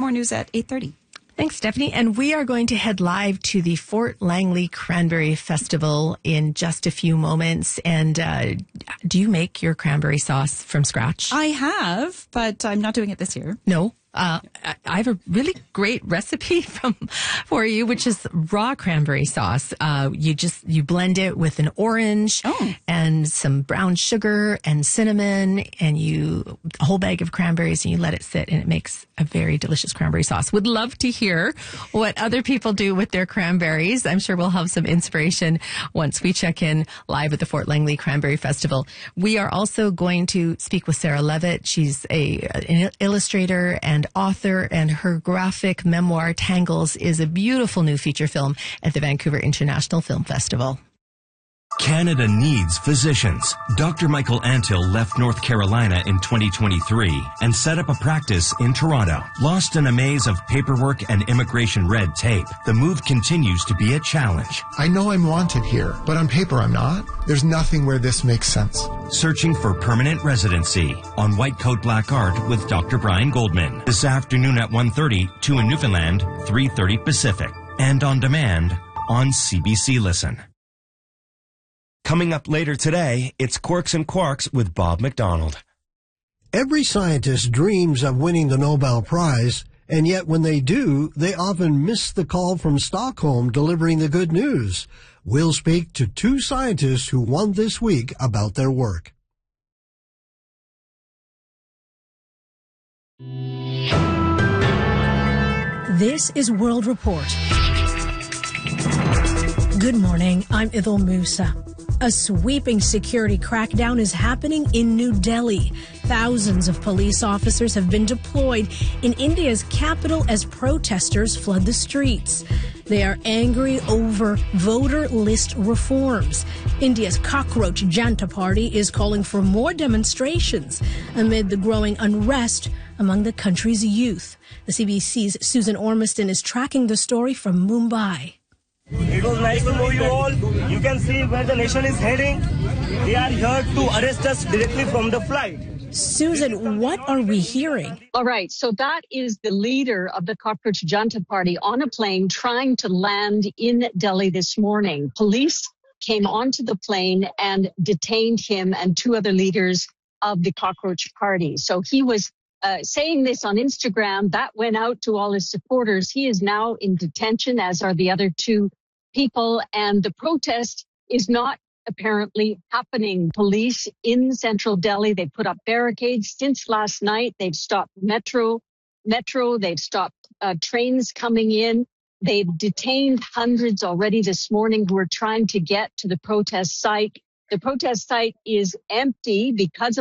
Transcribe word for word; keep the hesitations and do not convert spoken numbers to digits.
more news at eight thirty. Thanks, Stephanie. And we are going to head live to the Fort Langley Cranberry Festival in just a few moments. And uh, do you make your cranberry sauce from scratch? I have, but I'm not doing it this year. No. Uh, I have a really great recipe from for you, which is raw cranberry sauce. Uh, you just you blend it with an orange oh. and some brown sugar and cinnamon, and you a whole bag of cranberries, and you let it sit, and it makes a very delicious cranberry sauce. Would love to hear what other people do with their cranberries. I'm sure we'll have some inspiration once we check in live at the Fort Langley Cranberry Festival. We are also going to speak with Sarah Levitt. She's a an illustrator and author, and her graphic memoir Tangles is a beautiful new feature film at the Vancouver International Film Festival. Canada needs physicians. Doctor Michael Antill left North Carolina in twenty twenty-three and set up a practice in Toronto. Lost in a maze of paperwork and immigration red tape, the move continues to be a challenge. I know I'm wanted here, but on paper I'm not. There's nothing where this makes sense. Searching for permanent residency on White Coat Black Art with Doctor Brian Goldman. This afternoon at one thirty, two in Newfoundland, three thirty Pacific. And on demand on C B C Listen. Coming up later today, it's Quirks and Quarks with Bob McDonald. Every scientist dreams of winning the Nobel Prize, and yet when they do, they often miss the call from Stockholm delivering the good news. We'll speak to two scientists who won this week about their work. This is World Report. Good morning, I'm Idil Musa. A sweeping security crackdown is happening in New Delhi. Thousands of police officers have been deployed in India's capital as protesters flood the streets. They are angry over voter list reforms. India's Cockroach Janta Party is calling for more demonstrations amid the growing unrest among the country's youth. The C B C's Susan Ormiston is tracking the story from Mumbai. It was nice to know you all. You can see where the nation is heading. They are here to arrest us directly from the flight. Susan, what are we hearing? All right, so that is the leader of the Cockroach Janta Party on a plane trying to land in Delhi this morning. Police came onto the plane and detained him and two other leaders of the Cockroach Party. So he was uh, saying this on Instagram. That went out to all his supporters. He is now in detention, as are the other two people, and the protest is not apparently happening. Police in central Delhi, they put up barricades since last night. They've stopped metro, metro. They've stopped uh, trains coming in. They've detained hundreds already this morning who are trying to get to the protest site. The protest site is empty because of